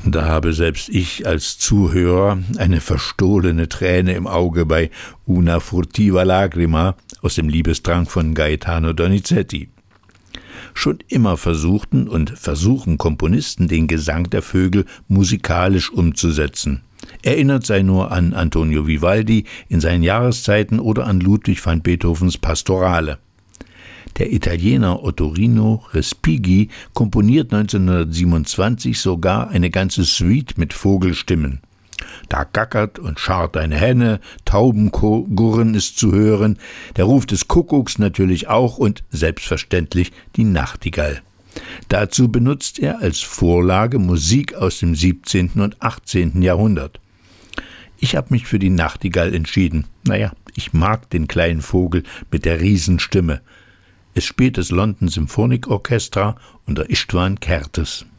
Da habe selbst ich als Zuhörer eine verstohlene Träne im Auge bei Una furtiva lagrima aus dem Liebestrank von Gaetano Donizetti. Schon immer versuchten und versuchen Komponisten, den Gesang der Vögel musikalisch umzusetzen. Erinnert sei nur an Antonio Vivaldi in seinen Jahreszeiten oder an Ludwig van Beethovens Pastorale. Der Italiener Ottorino Respighi komponiert 1927 sogar eine ganze Suite mit Vogelstimmen. Da gackert und scharrt eine Henne, Taubengurren ist zu hören, der Ruf des Kuckucks natürlich auch und selbstverständlich die Nachtigall. Dazu benutzt er als Vorlage Musik aus dem 17. und 18. Jahrhundert. Ich habe mich für die Nachtigall entschieden. Ich mag den kleinen Vogel mit der Riesenstimme. Es spielt das London Symphonic Orchestra unter Istvan Kertész.